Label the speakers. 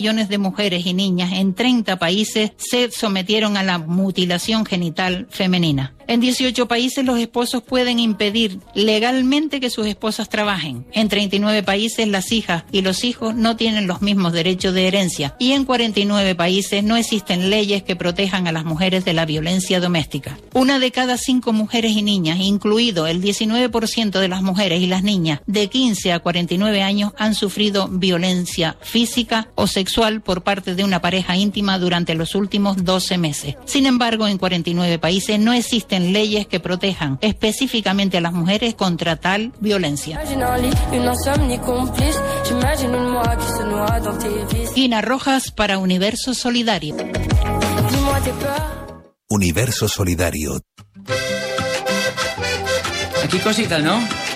Speaker 1: Millones de mujeres y niñas en 30 países se sometieron a la mutilación genital femenina. En 18 países los esposos pueden impedir legalmente que sus esposas trabajen. En 39 países las hijas y los hijos no tienen los mismos derechos de herencia. Y en 49 países no existen leyes que protejan a las mujeres de la violencia doméstica. 1 de cada 5 mujeres y niñas, incluido el 19% de las mujeres y las niñas de 15 a 49 años, han sufrido violencia física o sexual por parte de una pareja íntima durante los últimos 12 meses. Sin embargo, en 49 países no existen leyes que protejan específicamente a las mujeres contra tal violencia. Ina Rojas para Universo Solidario.
Speaker 2: Universo Solidario.
Speaker 3: Aquí cositas, ¿no?